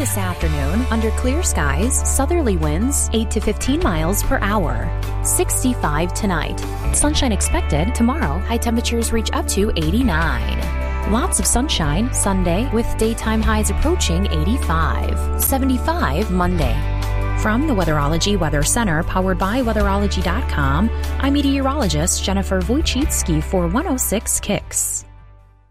this afternoon, under clear skies, southerly winds 8 to 15 miles per hour. 65 tonight. Sunshine expected tomorrow. High temperatures reach up to 89. Lots of sunshine Sunday with daytime highs approaching 85. 75 Monday. From the Weatherology Weather Center, powered by Weatherology.com, I'm meteorologist Jennifer Wojcicki for 106 Kicks.